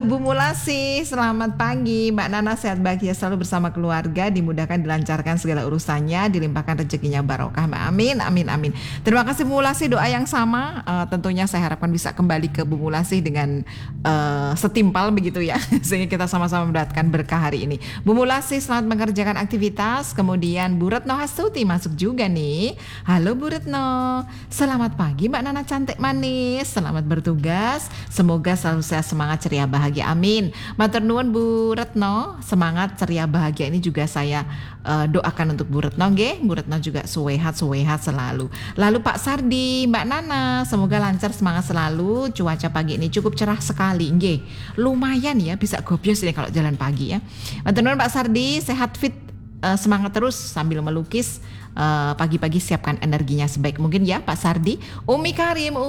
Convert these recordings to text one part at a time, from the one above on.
Bu Mulasi, selamat pagi. Mbak Nana sehat bahagia selalu bersama keluarga, dimudahkan dilancarkan segala urusannya, dilimpahkan rezekinya barokah. Mbak. Amin, amin, amin. Terima kasih Bu Mulasi, doa yang sama. Tentunya saya harapkan bisa kembali ke Bu Mulasi dengan setimpal begitu ya, sehingga kita sama-sama mendapatkan berkah hari ini. Bu Mulasi selamat mengerjakan aktivitas. Kemudian Bu Retno Hastuti masuk juga nih. Halo Bu Retno, selamat pagi Mbak Nana cantik manis. Selamat bertugas. Semoga selalu sehat, semangat, ceria, bahagia. Amin. Matur nuwun Bu Retno, semangat, ceria, bahagia ini juga saya doakan untuk Bu Retno nggih. Bu Retno juga suwehat selalu. Lalu Pak Sardi, Mbak Nana, semoga lancar, semangat selalu. Cuaca pagi ini cukup cerah sekali nggih. Lumayan ya, bisa gobyos ini kalau jalan pagi ya. Matur nuwun Pak Sardi, sehat fit, semangat terus sambil melukis. Pagi-pagi siapkan energinya sebaik mungkin ya Pak Sardi. Umi Karim,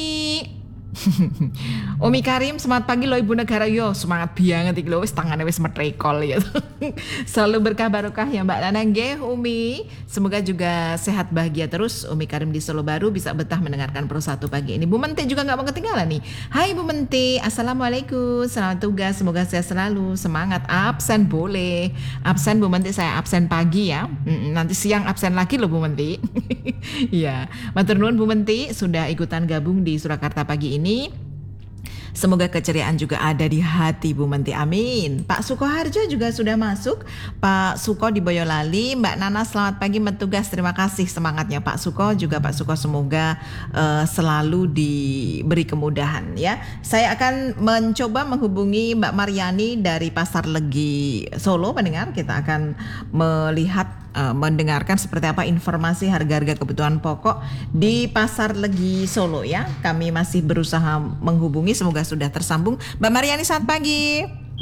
Umi Karim, semangat pagi lo Ibu Negara. Yo, semangat banget iki lho, wis tangane wis metrekol ya. Selalu berkah barokah ya Mbak Nana nggih Umi. Semoga juga sehat bahagia terus Umi Karim di Solo Baru, bisa betah mendengarkan Pro 1 pagi ini. Bu Menti juga enggak mau ketinggalan nih. Hai Bu Menti, Assalamualaikum. Selamat tugas, semoga sehat selalu. Semangat, absen boleh. Absen Bu Menti, saya absen pagi ya. Nanti siang absen lagi loh Bu Menti. Ya, matur nuwun Bu Menti sudah ikutan gabung di Surakarta pagi ini. Semoga keceriaan juga ada di hati Bu Menti, amin. Pak Sukoharjo juga sudah masuk. Pak Suko di Boyolali. Mbak Nana selamat pagi bertugas, terima kasih semangatnya Pak Suko. Juga Pak Suko semoga selalu diberi kemudahan ya. Saya akan mencoba menghubungi Mbak Mariani dari Pasar Legi Solo. Pendengar, kita akan melihat mendengarkan seperti apa informasi harga-harga kebutuhan pokok di Pasar Legi Solo ya. Kami masih berusaha menghubungi, semoga sudah tersambung. Mbak Mariani, selamat pagi.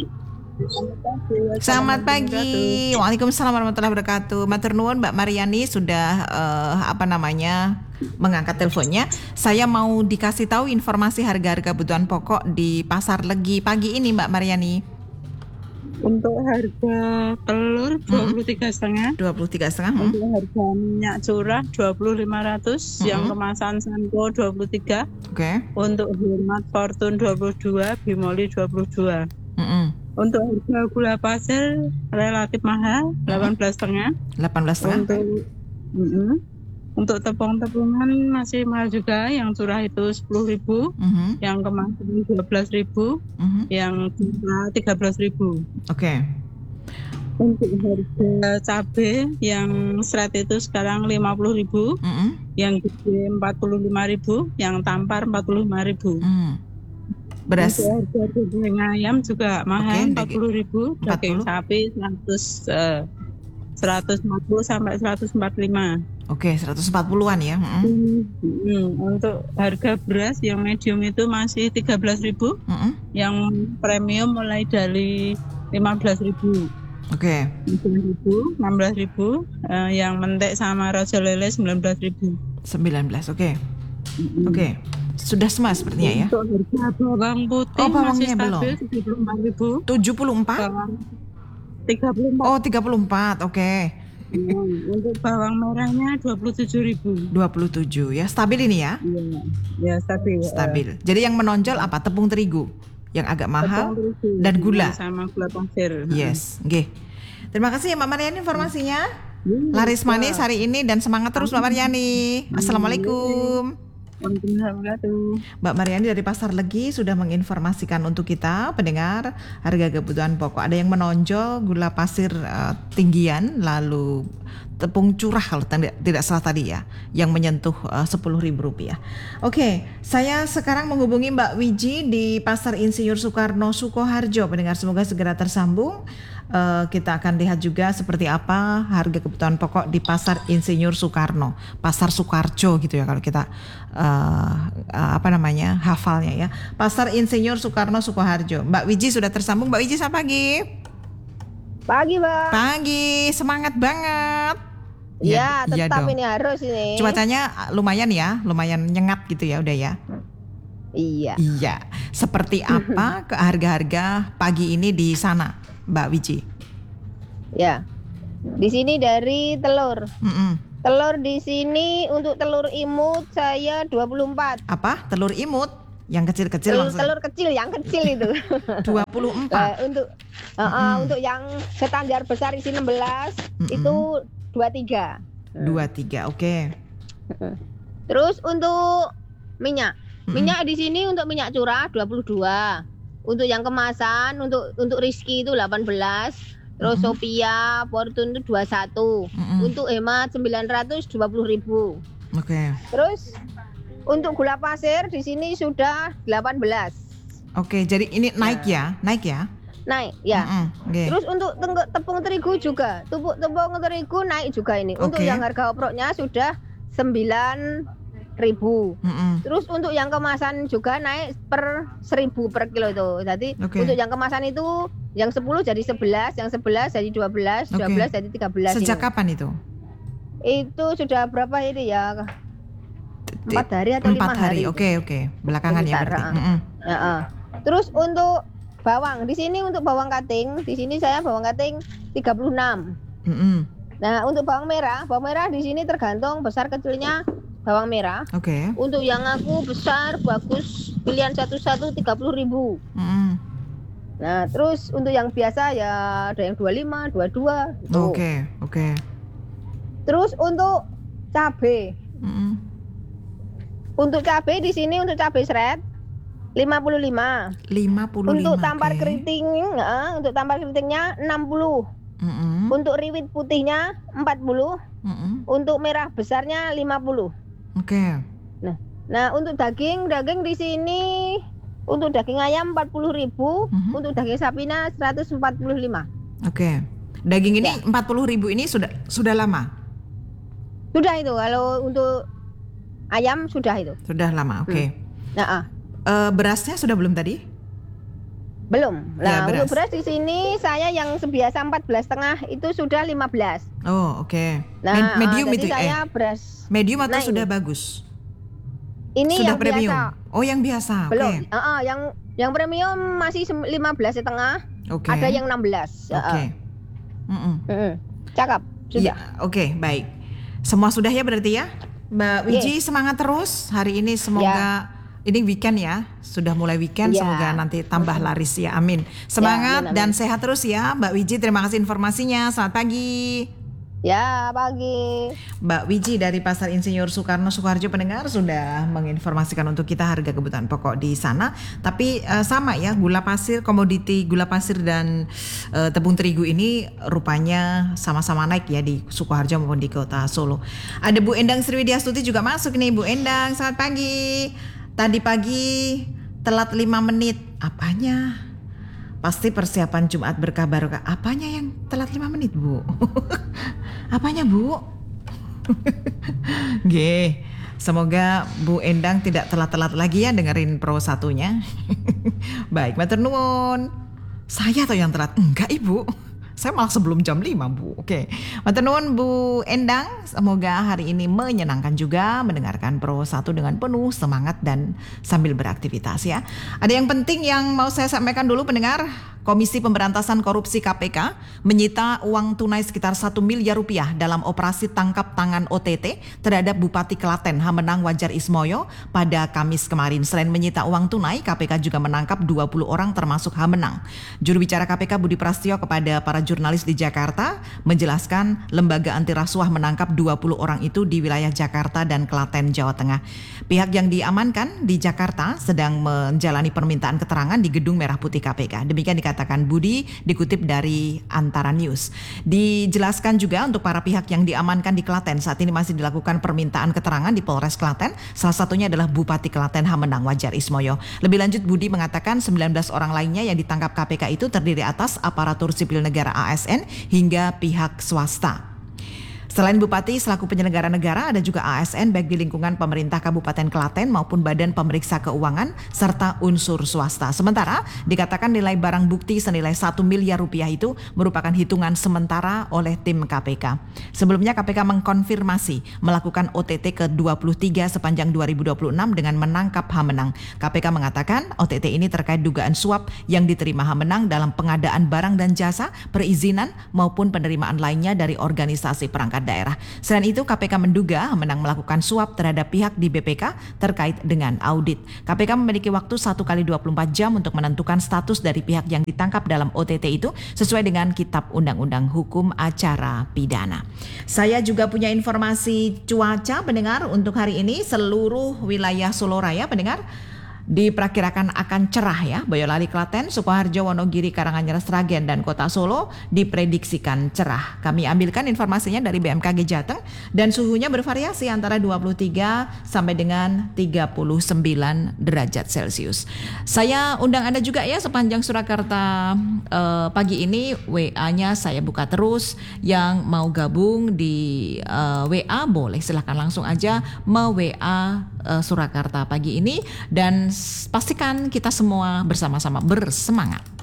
Selamat pagi. Waalaikumsalam warahmatullahi wabarakatuh. Matur nuwun Mbak Mariani sudah mengangkat teleponnya. Saya mau dikasih tahu informasi harga-harga kebutuhan pokok di Pasar Legi pagi ini Mbak Mariani. Untuk harga telur 23,5. 23,5. Untuk harga minyak curah 20.500, yang kemasan Sanko 23. Oke. Untuk Hormat Fortune 22, Bimoli 22. Untuk harga gula pasir relatif mahal 18,5. 18,5. Untuk tepung-tepungan masih mahal juga, yang curah itu 10.000, yang kemasan 12.000, yang curah 13.000. Oke. Untuk harga cabai yang serat itu sekarang 50.000, yang gede 45.000, yang tampar 45.000. Beras. Untuk harga daging ayam juga mahal, 40.000, daging 40. sapi 140 sampai 145. Oke, 140-an ya. Untuk harga beras yang medium itu masih 13.000, yang premium mulai dari 15.000. Oke. 16.000, yang mentek sama Raja Lele 19.000. 19, oke. Oke. Sudah semua sepertinya ya. Untuk harga bawang putih masih stabil 74.000. 74? Bawang 34. Oh, 34. Oke. Untuk bawang merahnya 27.000. 27 ya. Stabil ini ya? Iya. Ya, stabil. Stabil. Jadi yang menonjol apa? Tepung terigu yang agak mahal dan gula sama gula pasir. Yes, nggih. Terima kasih ya Mbak Mariani informasinya. Laris manis hari ini dan semangat terus Mbak Mariani. Assalamualaikum. Mbak Mariani dari Pasar Legi sudah menginformasikan untuk kita pendengar harga kebutuhan pokok. Ada yang menonjol gula pasir tinggian, lalu tepung curah kalau tidak salah tadi ya, yang menyentuh Rp10.000. Oke, saya sekarang menghubungi Mbak Wiji di Pasar Insinyur Soekarno Sukoharjo. Pendengar, semoga segera tersambung. Kita akan lihat juga seperti apa harga kebutuhan pokok di Pasar Insinyur Soekarno, Pasar Soekarjo gitu ya kalau kita hafalnya ya. Pasar Insinyur Soekarno Sukoharjo. Mbak Wiji sudah tersambung. Mbak Wiji, selamat pagi. Pagi, Mbak. Pagi, semangat banget. Ya, tetap dong. ini harus ini. Cuacanya lumayan nyengat gitu ya udah ya. Iya. Seperti apa ke harga-harga pagi ini di sana, Mbak Wiji? Ya. Di sini dari telur. Telur di sini untuk telur imut saya 24. Apa? Telur imut? Yang kecil-kecil maksudnya. Telur kecil, yang kecil itu. 24. Untuk yang standar besar isi 16 itu 23. 23, oke. Terus untuk minyak. Minyak di sini untuk minyak curah 22. Untuk yang kemasan untuk Rizky itu 18. Terus Sophia, Fortune itu 21. Untuk hemat 920.000. Oke. Terus untuk gula pasir di sini sudah 18. Oke, jadi ini naik ya? Naik ya. Oke. Terus untuk tepung terigu juga. Tepung terigu naik juga ini. Untuk yang harga oproknya sudah 9.000. Terus untuk yang kemasan juga naik per 1.000 per kilo itu. Jadi untuk yang kemasan itu yang 10 jadi 11, yang 11 jadi 12, 12 jadi 13. Sejak kapan itu? Itu sudah berapa ini ya? 4 hari atau 5 hari. Oke. Belakangan ya berarti. Terus untuk bawang, di sini untuk bawang kating, di sini saya bawang kating 36. Nah, untuk bawang merah di sini tergantung besar kecilnya bawang merah. Oke. Untuk yang aku besar bagus pilihan satu-satu 30.000. Nah, terus untuk yang biasa ya ada yang 25, 22 gitu. Oke. Terus untuk cabai. Untuk cabai di sini untuk cabai seret 55. Untuk tampar keriting, untuk tampar keritingnya 60. Untuk riwit putihnya 40. Untuk merah besarnya 50. Oke. Nah, untuk daging di sini untuk daging ayam 40.000, untuk daging sapinya 145. Oke. Daging ini 40.000 ini sudah lama? Sudah itu, kalau untuk ayam sudah itu. Sudah lama, oke. Berasnya sudah belum tadi? Belum. Nah, beras. untuk beras di sini saya yang sebiasa 14,5 itu sudah 15. Oh, oke. Nah, medium jadi itu saya beras. Medium atau sudah bagus? Ini sudah yang premium. biasa. Oh, yang biasa. Belum. Oke. Yang premium masih 15,5. Oke. Ada yang 16. Oke. Cakep. Sudah. Ya, oke, baik. Semua sudah ya berarti ya? Mbak Wiji semangat terus hari ini, semoga ini weekend ya, sudah mulai weekend, semoga nanti tambah laris ya, amin. Semangat dan sehat terus ya Mbak Wiji, terima kasih informasinya, selamat pagi. Ya, pagi. Mbak Wiji dari Pasar Insinyur Soekarno Sukoharjo, pendengar sudah menginformasikan untuk kita harga kebutuhan pokok di sana. Tapi sama ya, gula pasir, komoditi gula pasir dan tepung terigu ini rupanya sama-sama naik ya di Sukoharjo maupun di Kota Solo. Ada Bu Endang Sriwidiastuti juga masuk nih. Bu Endang, selamat pagi. Tadi pagi telat 5 menit. Apanya? Pasti persiapan Jumat berkah barokah. Apanya yang telat 5 menit, Bu? Apanya, Bu? Semoga Bu Endang tidak telat-telat lagi ya dengerin pro satunya. Baik, matur nuwun. Saya atau yang telat? Enggak, Ibu. Saya malah sebelum jam 5, Bu. Oke. Matur nuwun Bu Endang. Semoga hari ini menyenangkan juga mendengarkan Pro 1 dengan penuh semangat dan sambil beraktivitas ya. Ada yang penting yang mau saya sampaikan dulu pendengar. Komisi Pemberantasan Korupsi KPK menyita uang tunai sekitar 1 miliar rupiah dalam operasi tangkap tangan OTT terhadap Bupati Klaten Hamenang Wajar Ismoyo pada Kamis kemarin. Selain menyita uang tunai, KPK juga menangkap 20 orang termasuk Hamenang. Juru bicara KPK Budi Prasetyo kepada para jurnalis di Jakarta menjelaskan lembaga anti rasuah menangkap 20 orang itu di wilayah Jakarta dan Klaten, Jawa Tengah. Pihak yang diamankan di Jakarta sedang menjalani permintaan keterangan di Gedung Merah Putih KPK. Demikian dikatakan Budi, dikutip dari Antara News. Dijelaskan juga untuk para pihak yang diamankan di Klaten saat ini masih dilakukan permintaan keterangan di Polres Klaten. Salah satunya adalah Bupati Klaten Hamenang Wajar Ismoyo. Lebih lanjut Budi mengatakan 19 orang lainnya yang ditangkap KPK itu terdiri atas aparatur sipil negara ASN hingga pihak swasta. Selain Bupati selaku penyelenggara negara, ada juga ASN baik di lingkungan pemerintah Kabupaten Klaten maupun Badan Pemeriksa Keuangan serta unsur swasta. Sementara dikatakan nilai barang bukti senilai 1 miliar rupiah itu merupakan hitungan sementara oleh tim KPK. Sebelumnya KPK mengkonfirmasi melakukan OTT ke-23 sepanjang 2026 dengan menangkap Hamenang. KPK mengatakan OTT ini terkait dugaan suap yang diterima Hamenang dalam pengadaan barang dan jasa, perizinan maupun penerimaan lainnya dari organisasi perangkat daerah. Selain itu, KPK menduga Menang melakukan suap terhadap pihak di BPK terkait dengan audit. KPK memiliki waktu 1 kali 24 jam untuk menentukan status dari pihak yang ditangkap dalam OTT itu sesuai dengan Kitab Undang-Undang Hukum Acara Pidana. Saya juga punya informasi cuaca pendengar untuk hari ini. Seluruh wilayah Solo Raya pendengar diperkirakan akan cerah ya. Boyolali, Klaten, Sukoharjo, Wonogiri, Karanganyar, Sragen, dan Kota Solo diprediksikan cerah. Kami ambilkan informasinya dari BMKG Jateng dan suhunya bervariasi antara 23 sampai dengan 39 derajat Celcius. Saya undang Anda juga ya sepanjang Surakarta pagi ini. WA-nya saya buka terus. Yang mau gabung di WA boleh silahkan langsung aja WA Surakarta pagi ini dan pastikan kita semua bersama-sama bersemangat.